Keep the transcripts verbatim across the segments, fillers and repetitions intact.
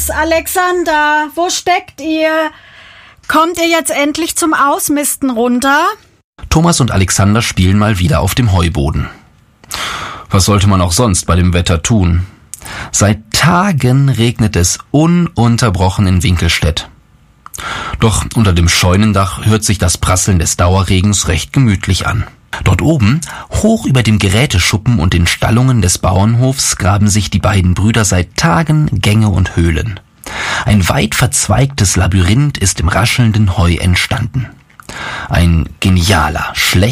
Thomas, Alexander, wo steckt ihr? Kommt ihr jetzt endlich zum Ausmisten runter? Thomas und Alexander spielen mal wieder auf dem Heuboden. Was sollte man auch sonst bei dem Wetter tun? Seit Tagen regnet es ununterbrochen in Winkelstedt. Doch unter dem Scheunendach hört sich das Prasseln des Dauerregens recht gemütlich an. Dort oben, hoch über dem Geräteschuppen und den Stallungen des Bauernhofs, graben sich die beiden Brüder seit Tagen Gänge und Höhlen. Ein weit verzweigtes Labyrinth ist im raschelnden Heu entstanden. Ein genialer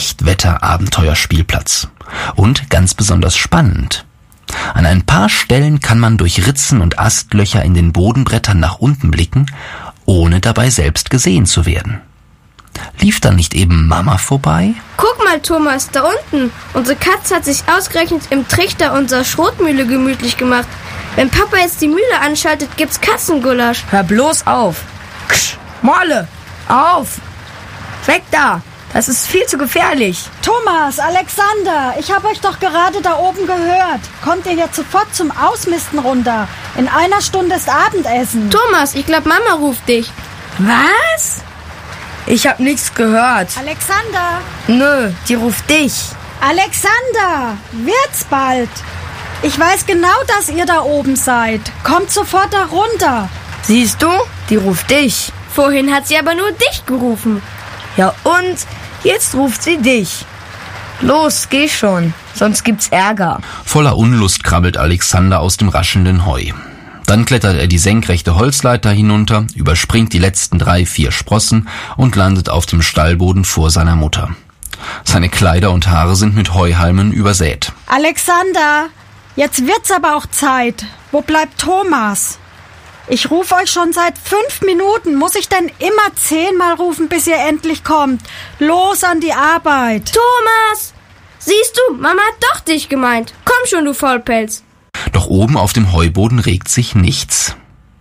Schlechtwetter-Abenteuerspielplatz. Und ganz besonders spannend. An ein paar Stellen kann man durch Ritzen und Astlöcher in den Bodenbrettern nach unten blicken, ohne dabei selbst gesehen zu werden. Lief da nicht eben Mama vorbei? Guck mal, Thomas, da unten. Unsere Katze hat sich ausgerechnet im Trichter unserer Schrotmühle gemütlich gemacht. Wenn Papa jetzt die Mühle anschaltet, gibt's Katzengulasch. Hör bloß auf. Ksch, Morle, auf. Weg da. Das ist viel zu gefährlich. Thomas, Alexander, ich habe euch doch gerade da oben gehört. Kommt ihr jetzt sofort zum Ausmisten runter? In einer Stunde ist Abendessen. Thomas, ich glaube, Mama ruft dich. Was? Ich hab nichts gehört. Alexander. Nö, die ruft dich. Alexander, wird's bald. Ich weiß genau, dass ihr da oben seid. Kommt sofort da runter. Siehst du? Die ruft dich. Vorhin hat sie aber nur dich gerufen. Ja und? Jetzt ruft sie dich. Los, geh schon, sonst gibt's Ärger. Voller Unlust krabbelt Alexander aus dem raschelnden Heu. Dann klettert er die senkrechte Holzleiter hinunter, überspringt die letzten drei, vier Sprossen und landet auf dem Stallboden vor seiner Mutter. Seine Kleider und Haare sind mit Heuhalmen übersät. Alexander, jetzt wird's aber auch Zeit. Wo bleibt Thomas? Ich rufe euch schon seit fünf Minuten. Muss ich denn immer zehnmal rufen, bis ihr endlich kommt? Los an die Arbeit. Thomas! Siehst du, Mama hat doch dich gemeint. Komm schon, du Faulpelz. Doch oben auf dem Heuboden regt sich nichts.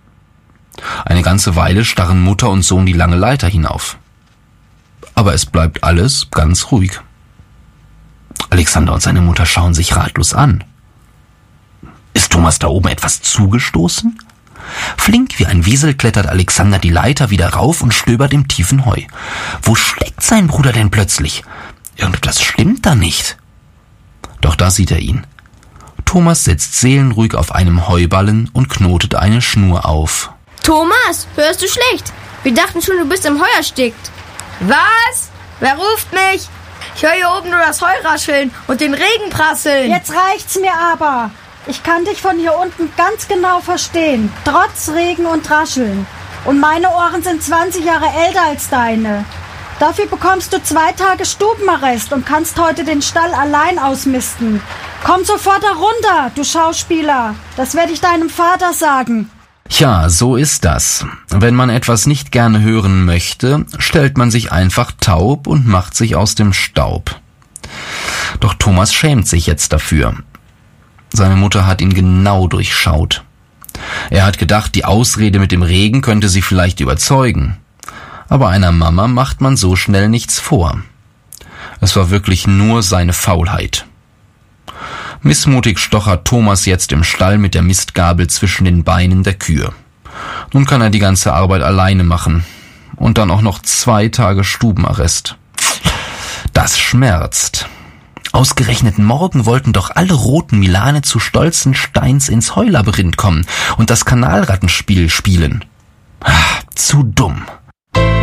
Eine ganze Weile starren Mutter und Sohn die lange Leiter hinauf. Aber es bleibt alles ganz ruhig. Alexander und seine Mutter schauen sich ratlos an. Ist Thomas da oben etwas zugestoßen? Flink wie ein Wiesel klettert Alexander die Leiter wieder rauf und stöbert im tiefen Heu. Wo steckt sein Bruder denn plötzlich? Irgendetwas stimmt da nicht. Doch da sieht er ihn. Thomas sitzt seelenruhig auf einem Heuballen und knotet eine Schnur auf. Thomas, hörst du schlecht? Wir dachten schon, du bist im Heu erstickt. Was? Wer ruft mich? Ich höre hier oben nur das Heu rascheln und den Regen prasseln. Jetzt reicht's mir aber. Ich kann dich von hier unten ganz genau verstehen, trotz Regen und Rascheln. Und meine Ohren sind zwanzig Jahre älter als deine. Dafür bekommst du zwei Tage Stubenarrest und kannst heute den Stall allein ausmisten. Komm sofort herunter, du Schauspieler. Das werde ich deinem Vater sagen. Ja, so ist das. Wenn man etwas nicht gerne hören möchte, stellt man sich einfach taub und macht sich aus dem Staub. Doch Thomas schämt sich jetzt dafür. Seine Mutter hat ihn genau durchschaut. Er hat gedacht, die Ausrede mit dem Regen könnte sie vielleicht überzeugen. Aber einer Mama macht man so schnell nichts vor. Es war wirklich nur seine Faulheit. Missmutig stochert Thomas jetzt im Stall mit der Mistgabel zwischen den Beinen der Kühe. Nun kann er die ganze Arbeit alleine machen. Und dann auch noch zwei Tage Stubenarrest. Das schmerzt. Ausgerechnet morgen wollten doch alle roten Milane zu stolzen Steins ins Heulabyrinth kommen und das Kanalrattenspiel spielen. Ah, zu dumm.